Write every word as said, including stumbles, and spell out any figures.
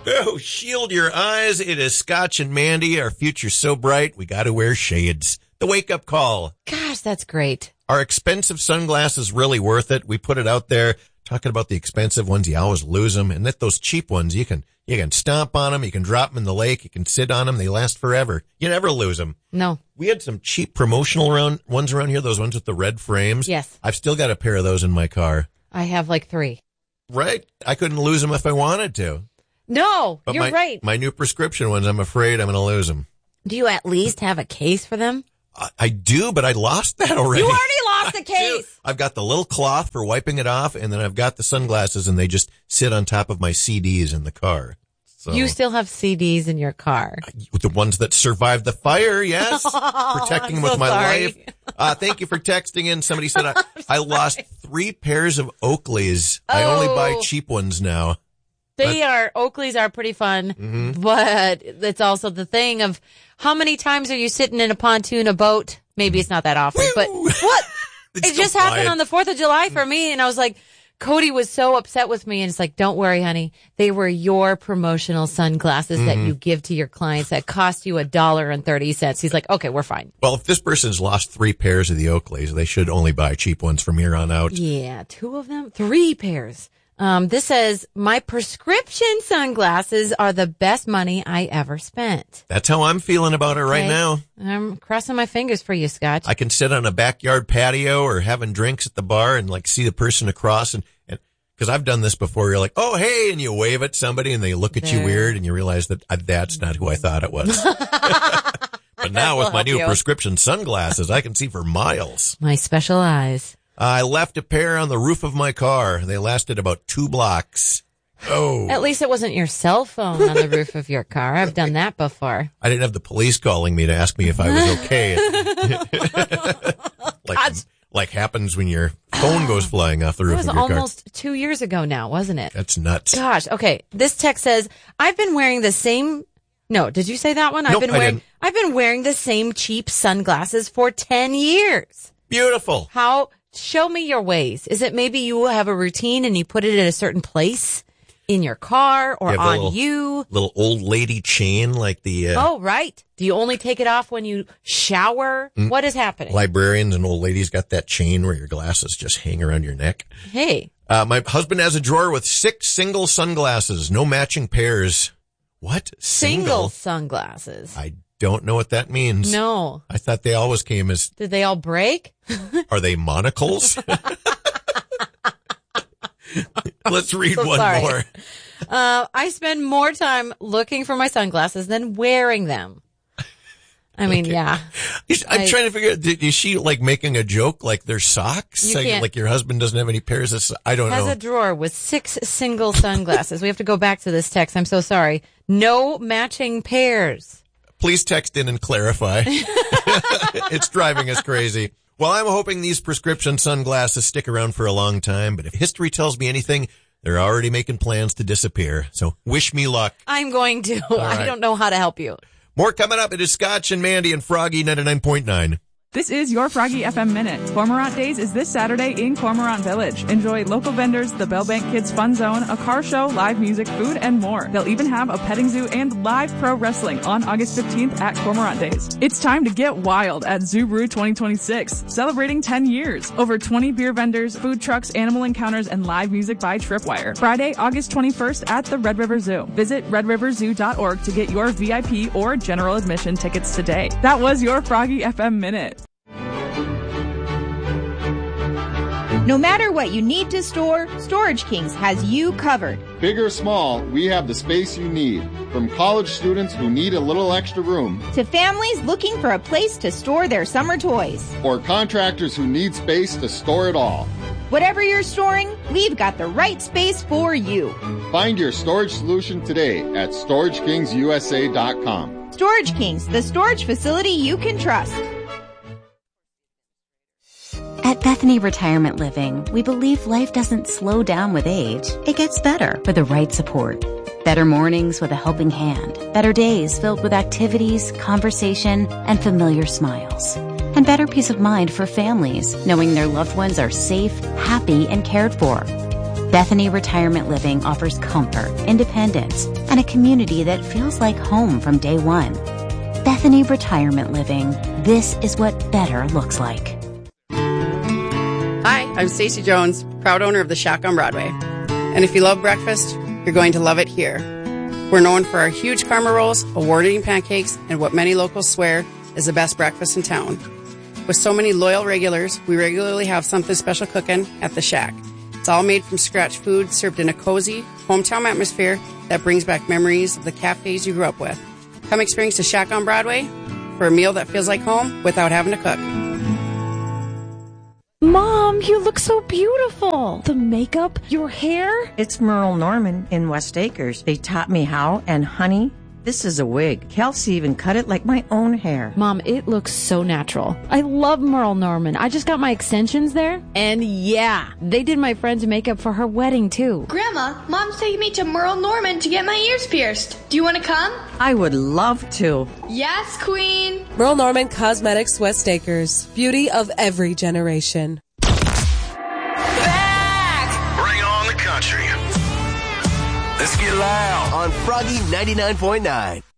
Oh, shield your eyes. It is Scotch and Mandy. Our future's so bright, we got to wear shades. The wake-up call. Gosh, that's great. Are expensive sunglasses really worth it? We put it out there talking about the expensive ones. You always lose them. And that those cheap ones, you can you can stomp on them. You can drop them in the lake. You can sit on them. They last forever. You never lose them. No. We had some cheap promotional around, ones around here, those ones with the red frames. Yes. I've still got a pair of those in my car. I have like three. Right. I couldn't lose them if I wanted to. No, But you're my, right. My new prescription ones, I'm afraid I'm going to lose them. Do you at least have a case for them? I, I do, but I lost that already. You already lost the I case. do. I've got the little cloth for wiping it off, and then I've got the sunglasses, and they just sit on top of my C Ds in the car. So, You still have C Ds in your car. the ones that survived the fire, yes. Oh, Protecting I'm with so my sorry. life. Uh, thank you for texting in. Somebody said I, I lost three pairs of Oakleys. I only buy Oh. cheap ones now. They are, Oakleys are pretty fun, Mm-hmm. but it's also the thing of how many times are you sitting in a pontoon, a boat? Maybe it's not that often, but what? It's It still just happened flying. on the fourth of July for me, and I was like, Cody was so upset with me, and it's like, don't worry, honey. They were your promotional sunglasses Mm-hmm. that you give to your clients that cost you a dollar and thirty cents. He's like, okay, we're fine. Well, if this person's lost three pairs of the Oakleys, they should only buy cheap ones from here on out. Yeah, two of them, three pairs. Um, this says, my prescription sunglasses are the best money I ever spent. That's how I'm feeling about it right Okay. now. I'm crossing my fingers for you, Scotch. I can sit on a backyard patio or having drinks at the bar and like see the person across and, and cause I've done this before. You're like, oh, hey. And you wave at somebody and they look at you There. weird and you realize that uh, that's not who I thought it was. But now with will my help new you. prescription sunglasses, I can see for miles. My special eyes. I left a pair on the roof of my car. They lasted about two blocks. Oh, At least it wasn't your cell phone on the roof of your car. I've done that before. I didn't have the police calling me to ask me if I was okay. like, That's- like happens when your phone goes flying off the It roof was of your car. almost two years ago now, wasn't it? That's nuts. Gosh. Okay. This text says, I've been wearing the same. No, did you say that one? I've Nope, been I wearing, didn't. I've been wearing the same cheap sunglasses for ten years. Beautiful. How, show me your ways. Is it maybe you have a routine and you put it in a certain place in your car or You have a on little- you? Little old lady chain like the uh, Oh, right. Do you only take it off when you shower? Mm. What is happening? librarians and old ladies got that chain where your glasses just hang around your neck. Hey, Uh, my husband has a drawer with six single sunglasses, no matching pairs. What? single sunglasses. I don't know what that means. No. I thought they always came as, Did they all break? are they monocles? Let's read So one sorry. more. Uh, I spend more time looking for my sunglasses than wearing them. I mean, yeah. He's- I'm I- trying to figure out, did- is she like making a joke like they're socks? You Like, can't- like your husband doesn't have any pairs of so- I don't Has know. a drawer with six single sunglasses. We have to go back to this text. I'm so sorry. No matching pairs. Please text in and clarify. It's driving us crazy. Well, I'm hoping these prescription sunglasses stick around for a long time, but if history tells me anything, they're already making plans to disappear. So wish me luck. I'm going to. right. I don't know how to help you. More coming up. It is Scotch and Mandy and Froggy ninety-nine point nine. This is your Froggy F M Minute. Cormorant Days is this Saturday in Cormorant Village. Enjoy local vendors, the Bellbank Kids Fun Zone, a car show, live music, food, and more. They'll even have a petting zoo and live pro wrestling on August fifteenth at Cormorant Days. It's time to get wild at Zoo Brew twenty twenty-six, celebrating ten years. Over twenty beer vendors, food trucks, animal encounters, and live music by Tripwire. Friday, August twenty-first at the Red River Zoo. Visit red river zoo dot org to get your V I P or general admission tickets today. That was your Froggy F M Minute. No matter what you need to store, Storage Kings has you covered. Big or small, we have the space you need. From college students who need a little extra room, To families looking for a place to store their summer toys. or contractors who need space to store it all. Whatever you're storing, we've got the right space for you. Find your storage solution today at storage kings u s a dot com. Storage Kings, the storage facility you can trust. At Bethany Retirement Living, we believe life doesn't slow down with age. It gets better with the right support. Better mornings with a helping hand. Better days filled with activities, conversation, and familiar smiles. And better peace of mind for families, knowing their loved ones are safe, happy, and cared for. Bethany Retirement Living offers comfort, independence, and a community that feels like home from day one. Bethany Retirement Living. This is what better looks like. Hi, I'm Stacey Jones, proud owner of the Shack on Broadway. And if you love breakfast, you're going to love it here. We're known for our huge karma rolls, award-winning pancakes, and what many locals swear is the best breakfast in town. With so many loyal regulars, we regularly have something special cooking at the Shack. It's all made from scratch food served in a cozy, hometown atmosphere that brings back memories of the cafes you grew up with. Come experience the Shack on Broadway for a meal that feels like home without having to cook. Mom, you look so beautiful. The makeup, your hair. It's Merle Norman in West Acres. They taught me how, and honey, this is a wig. Kelsey even cut it like my own hair. Mom, it looks so natural. I love Merle Norman. I just got my extensions there. And yeah, they did my friend's makeup for her wedding too. Grandma, Mom's taking me to Merle Norman to get my ears pierced. Do you want to come? I would love to. Yes, Queen. Merle Norman Cosmetics, West Acres. Beauty of every generation. Back! Bring on the country. Let's get loud on Froggy ninety-nine point nine.